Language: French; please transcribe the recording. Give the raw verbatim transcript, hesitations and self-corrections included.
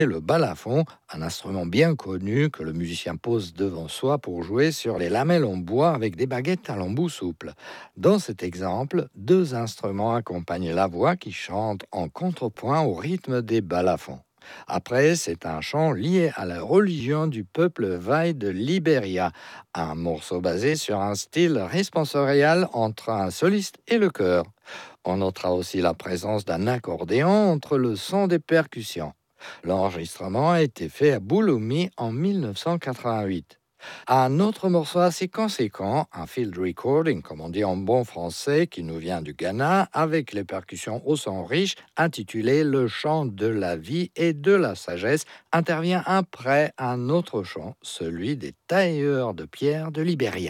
le balafon, un instrument bien connu que le musicien pose devant soi pour jouer sur les lamelles en bois avec des baguettes à l'embout souple. Dans cet exemple, deux instruments accompagnent la voix qui chante en contrepoint au rythme des balafons. Après, c'est un chant lié à la religion du peuple Vai de Libéria, un morceau basé sur un style responsorial entre un soliste et le chœur. On notera aussi la présence d'un accordéon entre le son des percussions. L'enregistrement a été fait à Bouloumi en mille neuf cent quatre-vingt-huit. Un autre morceau assez conséquent, un field recording, comme on dit en bon français, qui nous vient du Ghana, avec les percussions au son riche, intitulé Le chant de la vie et de la sagesse, intervient après un autre chant, celui des tailleurs de pierre de Libéria.